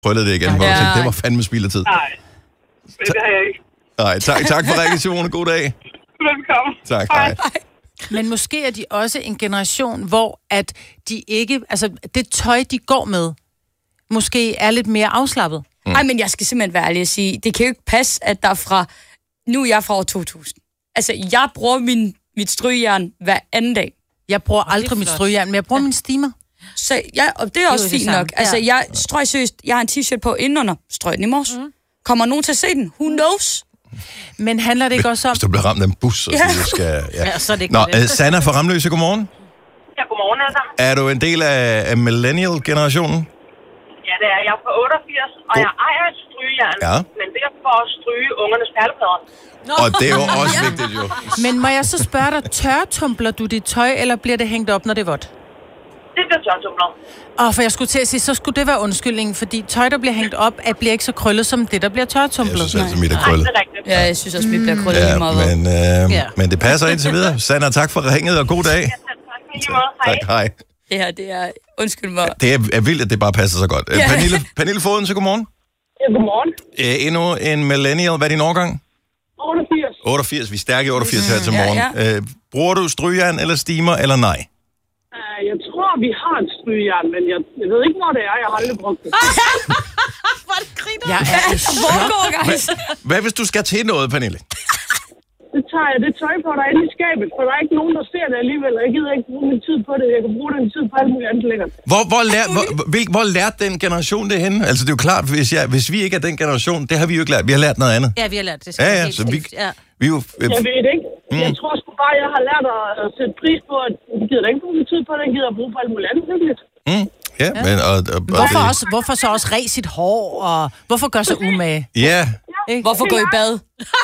krøllede det igen. Ja. Det var fandme spild af tid. Nej, det har jeg ikke. Nej, tak for ringen, Simone. God dag. Velkommen. Tak, hej. Men måske er de også en generation, hvor at de ikke, altså det tøj, de går med, måske er lidt mere afslappet. Ej, men jeg skal simpelthen være ærlig at sige, det kan jo ikke passe, at der nu er jeg fra år 2000. Altså, jeg bruger mit strygjern hver anden dag. Jeg bruger aldrig mit strygjern, men jeg bruger min steamer. Så og det er også fint nok. Altså, jeg strøg seriøst, jeg har en t-shirt på indenunder, strøg den i morges. Kommer nogen til at se den? Who knows? Men handler det ikke også om... Hvis du bliver ramt af en bus, og du skal... Ja, så er det ikke det. Sanna fra Ramløse, godmorgen. Ja, godmorgen, altså. Er du en del af millennial-generationen? Ja, det er. Jeg er fra 88, og jeg ejer et strygejern, men det er for at stryge ungernes perleplader. Og det er jo også vigtigt, jo. Men må jeg så spørge dig, tørretumbler du dit tøj, eller bliver det hængt op, når det er vådt? Det bliver tørretumbler. For jeg skulle til at sige, så skulle det være undskyldningen, fordi tøj, der bliver hængt op, bliver ikke så krøllet som det, der bliver tørretumblet. Jeg synes altså, mit er krøllet. Nej, det er rigtigt. Ja, jeg synes også, mit bliver krøllet lige meget. Men det passer indtil videre. Sandra, tak for ringet, og god dag. Ja, tak. Hej. Det her, det er... Undskyld mig. Det er vildt, at det bare passer så godt. Pernille Foden, så godmorgen. Ja, godmorgen. Endnu en millennial. Hvad er din årgang? 88. 88. Vi er stærke i 88 her til morgen. Bruger du strygjern eller steamer eller nej? Jeg tror, vi har et strygejern, men jeg ved ikke, hvor det er. Jeg har aldrig brugt det. Hvor er det griner? Hvad hvis du skal til noget, Pernille? Det tager jeg det tøj på, der er inde i skabet, for der er ikke nogen, der ser det alligevel. Jeg gider ikke bruge min tid på det. Jeg kan bruge den tid på alt muligt andet lækkert. Hvor lærte den generation det henne? Altså, det er jo klart, hvis vi ikke er den generation, det har vi jo ikke lært. Vi har lært noget andet. Ja, vi har lært det. Så vi jo... Jeg ved det ikke. Jeg tror sgu bare, jeg har lært at sætte pris på, at jeg gider ikke bruge min tid på det. Jeg gider at bruge på alt muligt andet hyggeligt. Men, hvorfor så også ræs sit hår, og hvorfor gør så umage? Ja. Hvorfor gå i bad?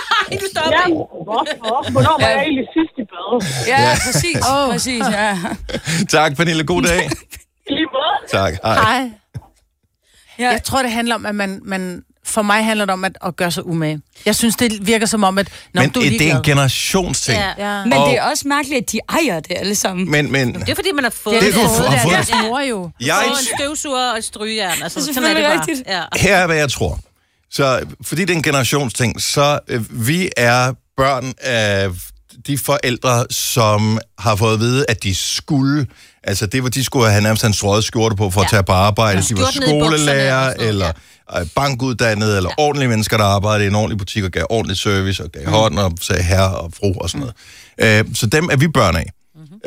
Hvornår var jeg egentlig sidst i bad? Ja, præcis. Ja. Tak, Pernille. God dag. Lige måde. Tak. Hej. Jeg tror, det handler om, at man for mig handler det om at gøre sig umage. Jeg synes, det virker som om, at... Men det er en generationsting. Ja. Men det er også mærkeligt, at de ejer det alle sammen. Men det er fordi, man har fået det. Har fået deres mor jo. Jeg en støvsuger og et strygejern. Altså, det er selvfølgelig rigtigt. Ja. Her er, hvad jeg tror. Så fordi det er en generationsting, så vi er børn af de forældre, som har fået at vide, at de skulle... Altså, det var, de skulle have nærmest en strøget skjorte på for at tage på arbejde. De var skolelærer, eller bankuddannede, eller ordentlige mennesker, der arbejdede i en ordentlig butik og gav ordentlig service, og gav hånd og sagde herre og fru og sådan noget. Så dem er vi børn af.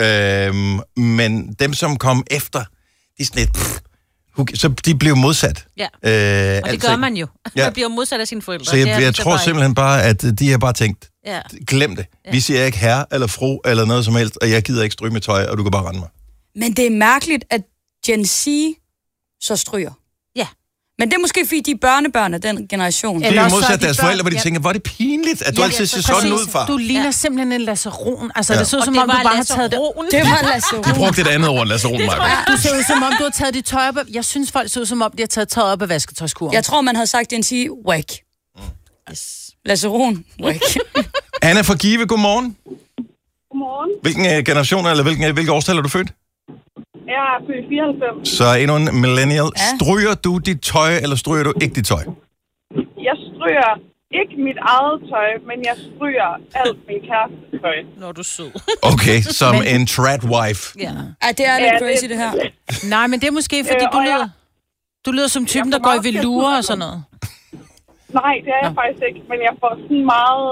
Men dem, som kom efter, de er sådan lidt... Så de blev modsat. Ja, og det gør man jo. Man bliver modsat af sine forældre. Så jeg tror simpelthen bare, at de har bare tænkt, glem det. Vi siger ikke herre eller fru eller noget som helst, og jeg gider ikke stryge med tøj, og du kan bare rende mig. Men det er mærkeligt, at Gen Z så stryger. Ja. Men det er måske, fordi de er børnebørn af den generation. De er modsat deres forældre, hvor de tænker, hvor er det pinligt, at du altid ser sådan ud, far. Du ligner simpelthen en lasseron. Altså, det så som om, du bare har taget det. Det var lasseron. De brugte et andet ord, lasseron, Maja. Du ser ud som om, du har taget dit tøj op. Jeg synes, folk ser ud som om, de har taget tøjet op af vasketøjskurven. Jeg tror, man havde sagt Gen Z, whack. Lasseron, whack. Anna fra Give, godmorgen. Godmorgen. Hvilken generation, eller hvilke årstal er du født? Jeg er født 94. Så endnu en millennial. Stryger du dit tøj, eller stryger du ikke dit tøj? Jeg stryger ikke mit eget tøj, men jeg stryger alt min kærestes tøj. Når du er sød. Okay, som en trad wife. Ja. Det er lidt crazy, det her. Nej, men det er måske, fordi du lyder som typen, der går i velour og sådan noget. Nej, det er jeg faktisk ikke, men jeg får sådan meget...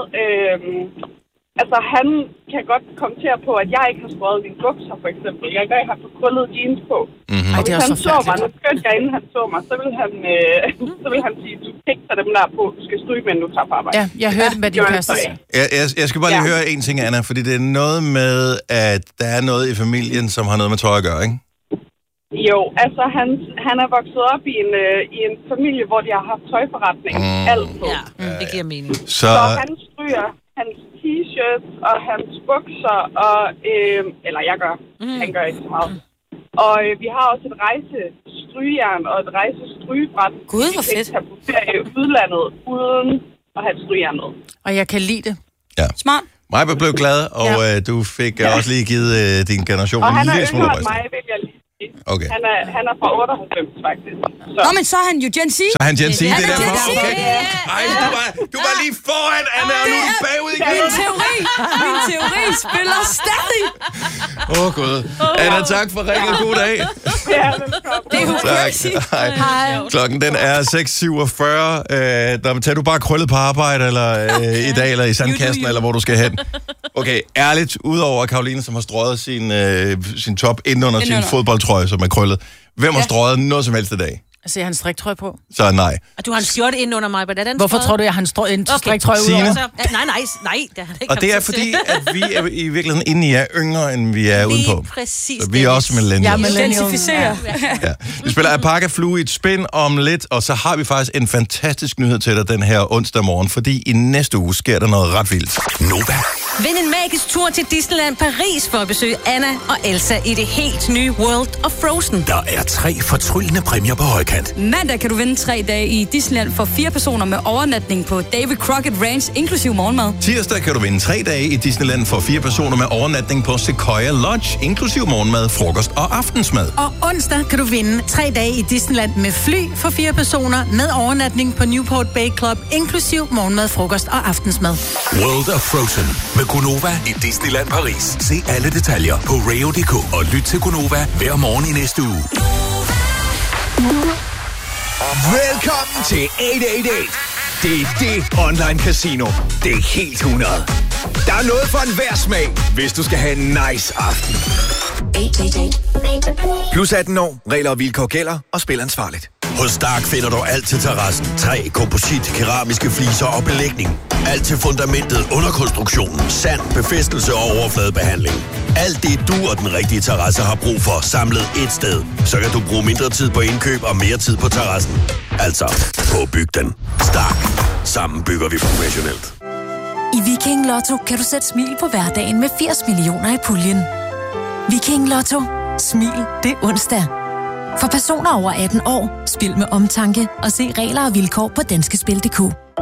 Altså, han kan godt kommentere på, at jeg ikke har strøget mine bukser, for eksempel. Jeg ikke har fået krøllet jeans på. Mm-hmm. Og hvis han så mig, nu skønt jeg inden han så mig, så vil han sige, du skal ikke tage dem der på, du skal stryge, men du tager på arbejde. Ja, jeg hørte, hvad de passer. Jeg skal bare lige høre en ting, Anna, fordi det er noget med, at der er noget i familien, som har noget med tøj at gøre, ikke? Jo, altså han er vokset op i en familie, hvor de har haft tøjforretning. Alt på. Ja, det giver mening. Så han stryger hans t-shirts og hans bukser, og, eller jeg gør. Han gør ikke så meget. Og vi har også et rejsestrygejern og et rejsestrygebræt. Gud, hvor fedt. Vi kan på ferie i udlandet uden at have et strygejern med. Og jeg kan lide det. Ja. Smart. Maja blev glad, og du fik også lige givet din generation og en lille smule. Og han har yngre end mig, vil jeg lige Okay. Han er fra 98, faktisk. Så. Nå, men så er han jo Gen Z. Så er han Gen Z, det er derfor. Gen Z. Okay. Ej, du var lige foran, Anna, og nu er du bagud igen. Min teori spiller stadig. Gud. Anna, tak for ringen. God dag. Ja, velkommen. Det er jo Tak. Hej. Klokken den er 6:47. Tager du bare krøllet på arbejde, eller i dag, eller i sandkassen, eller hvor du skal hen? Okay, ærligt, udover Karoline, som har strøget sin top ind under sin fodboldtrøje, som er krøllet. Hvem har strøget noget som helst i dag? Altså, jeg har en striktrøje på. Så nej. Og du har en skjort ind under mig. Hvordan hvorfor tror du, jeg har en striktrøje ud over? Nej, det har ikke. Og det er fordi, at vi er i virkeligheden inde i er yngre, end vi er udenpå. Præcis. Så vi er også millennials. Identificerer. Ja. Vi spiller Alpaca Flue i et spin om lidt, og så har vi faktisk en fantastisk nyhed til dig den her onsdag morgen, fordi i næste uge sker der noget ret vildt. Nova. Vind en magisk tur til Disneyland Paris for at besøge Anna og Elsa i det helt nye World of Frozen. Der er 3 fortryllende præmier på højkant. Mandag kan du vinde 3 dage i Disneyland for 4 personer med overnatning på David Crockett Ranch, inklusiv morgenmad. Tirsdag kan du vinde 3 dage i Disneyland for 4 personer med overnatning på Sequoia Lodge, inklusiv morgenmad, frokost og aftensmad. Og onsdag kan du vinde 3 dage i Disneyland med fly for 4 personer med overnatning på Newport Bay Club, inklusiv morgenmad, frokost og aftensmad. World of Frozen med Gunova i Disneyland Paris. Se alle detaljer på Rayo.dk og lyt til Gunova hver morgen i næste uge. Velkommen til 888. Det er det online casino. Det er helt 100. Der er noget for enhver smag, hvis du skal have en nice aften. 888. Plus 18 år. Regler og vilkår gælder, og spil ansvarligt. Hos Stark finder du alt til terrassen. Træ, komposit, keramiske fliser og belægning. Alt til fundamentet, underkonstruktionen, sand, befæstelse og overfladebehandling. Alt det du og den rigtige terrasse har brug for, samlet ét sted. Så kan du bruge mindre tid på indkøb og mere tid på terrassen. Altså, på at bygge den. Stark. Sammen bygger vi professionelt. I Viking Lotto kan du sætte smil på hverdagen med 80 millioner i puljen. Viking Lotto. Smil det onsdag. For personer over 18 år, spil med omtanke og se regler og vilkår på danskespil.dk.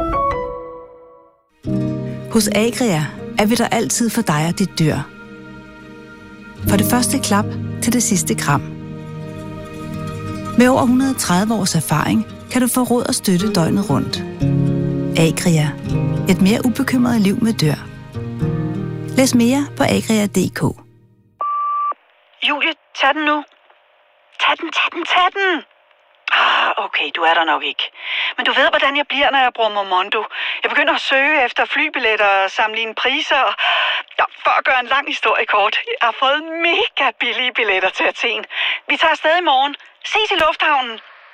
Hos Agria er vi der altid for dig og dit dyr. For det første klap til det sidste kram. Med over 130 års erfaring kan du få råd og støtte døgnet rundt. Agria. Et mere ubekymret liv med dyr. Læs mere på agria.dk. Julie, tag den nu. Tag den. Okay, du er der nok ikke. Men du ved, hvordan jeg bliver, når jeg bruger Momondo. Jeg begynder at søge efter flybilletter og sammenligne priser. Ja, for at gøre en lang historie kort. Jeg har fået mega billige billetter til Athen. Vi tager afsted i morgen. Ses i lufthavnen.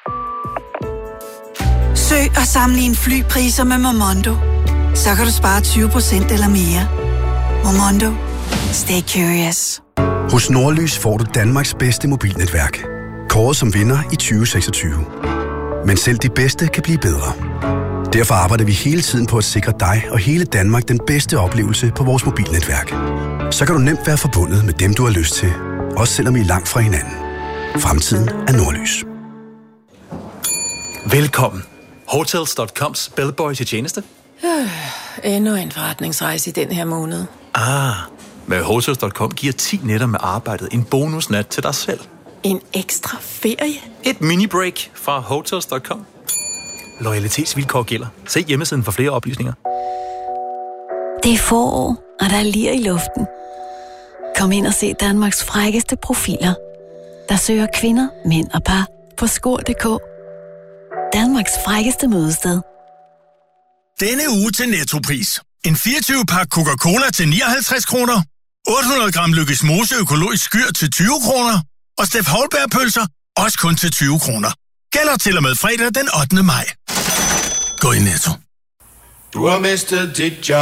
Søg og sammenligne flypriser med Momondo. Så kan du spare 20% eller mere. Momondo. Stay curious. Hos Nordlys får du Danmarks bedste mobilnetværk. Kåret som vinder i 2026. Men selv de bedste kan blive bedre. Derfor arbejder vi hele tiden på at sikre dig og hele Danmark den bedste oplevelse på vores mobilnetværk. Så kan du nemt være forbundet med dem, du har lyst til. Også selvom I er langt fra hinanden. Fremtiden er Nordlys. Velkommen. Hotels.coms bellboy til tjeneste. Endnu en forretningsrejse i den her måned. Med Hotels.com giver 10 nætter med arbejdet en bonusnat til dig selv. En ekstra ferie? Et mini-break fra Hotels.com. Loyalitetsvilkår gælder. Se hjemmesiden for flere oplysninger. Det er forår, og der er lir i luften. Kom ind og se Danmarks frækkeste profiler, der søger kvinder, mænd og par på skor.dk. Danmarks frækkeste mødested. Denne uge til Nettopris. En 24-pak Coca-Cola til 59 kroner. 800 gram Lykkes Mose økologisk skyr til 20 kroner. Og Steff Holberg-pølser også kun til 20 kroner. Gælder til og med fredag den 8. maj. Gå i Netto. Du har mistet dit job.